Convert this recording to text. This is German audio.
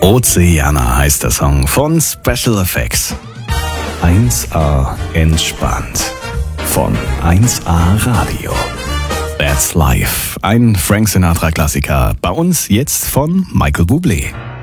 Oceana heißt der Song von Special Effects. 1A entspannt von 1A Radio. That's Life, ein Frank Sinatra Klassiker. Bei uns jetzt von Michael Bublé.